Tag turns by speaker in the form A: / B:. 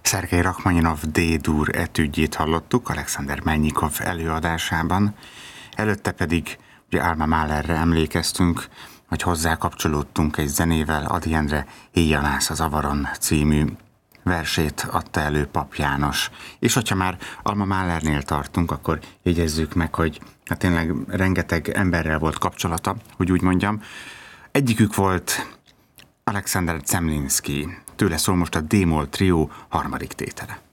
A: Szergej Rachmaninov D-dur etüdjét hallottuk Alexander Mennyikov előadásában, előtte pedig ugye Alma Mahlerre emlékeztünk, hogy hozzá kapcsolódtunk egy zenével. Ady Endre Éjjanász az Avaron című versét adta elő Pap János. És hogyha már Alma Mahlernél tartunk, akkor jegyezzük meg, hogy hát tényleg rengeteg emberrel volt kapcsolata, hogy úgy mondjam. Egyikük volt Alexander Zemlinsky, tőle szól most a D-moll trió harmadik tétele.